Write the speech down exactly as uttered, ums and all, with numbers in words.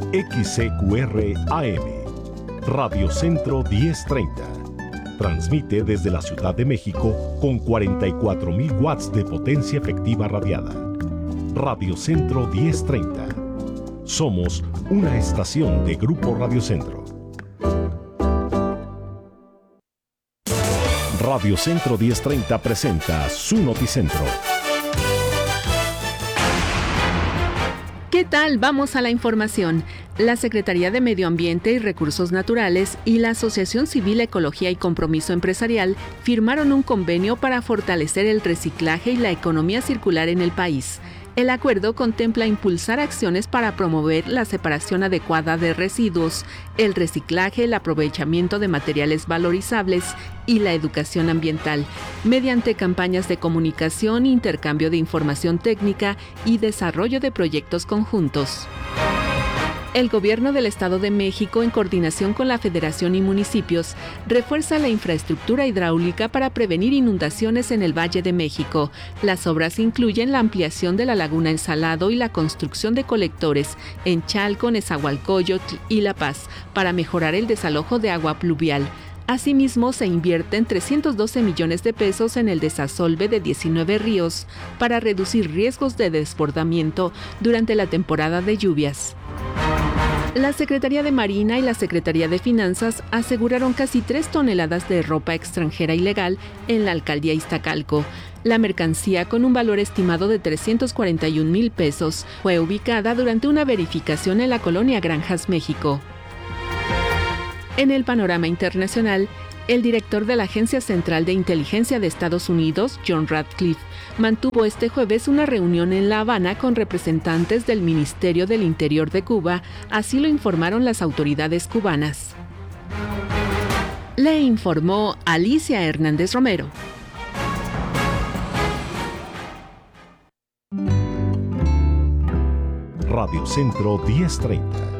X C Q R A M, Radio Centro diez treinta. Transmite desde la Ciudad de México con cuarenta y cuatro mil watts de potencia efectiva radiada. Radio Centro diez treinta. Somos una estación de Grupo Radio Centro. Radio Centro diez treinta presenta su Noticentro. ¿Qué tal? Vamos a la información. La Secretaría de Medio Ambiente y Recursos Naturales y la Asociación Civil Ecología y Compromiso Empresarial firmaron un convenio para fortalecer el reciclaje y la economía circular en el país. El acuerdo contempla impulsar acciones para promover la separación adecuada de residuos, el reciclaje, el aprovechamiento de materiales valorizables y la educación ambiental, mediante campañas de comunicación, intercambio de información técnica y desarrollo de proyectos conjuntos. El Gobierno del Estado de México, en coordinación con la Federación y municipios, refuerza la infraestructura hidráulica para prevenir inundaciones en el Valle de México. Las obras incluyen la ampliación de la Laguna El Salado y la construcción de colectores en Chalco, Nezahualcóyotl y La Paz para mejorar el desalojo de agua pluvial. Asimismo, se invierten trescientos doce millones de pesos en el desasolve de diecinueve ríos para reducir riesgos de desbordamiento durante la temporada de lluvias. La Secretaría de Marina y la Secretaría de Finanzas aseguraron casi tres toneladas de ropa extranjera ilegal en la alcaldía Iztacalco. La mercancía, con un valor estimado de trescientos cuarenta y un mil pesos, fue ubicada durante una verificación en la colonia Granjas, México. En el panorama internacional, el director de la Agencia Central de Inteligencia de Estados Unidos, John Ratcliffe, mantuvo este jueves una reunión en La Habana con representantes del Ministerio del Interior de Cuba, así lo informaron las autoridades cubanas. Le informó Alicia Hernández Romero. Radio Centro diez treinta.